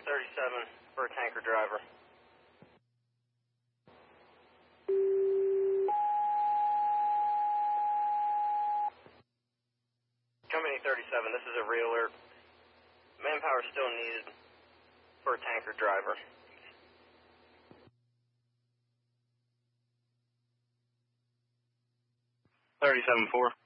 37 for a tanker driver. Company 37, this is a realer. Manpower still needed for a tanker driver. 37-4.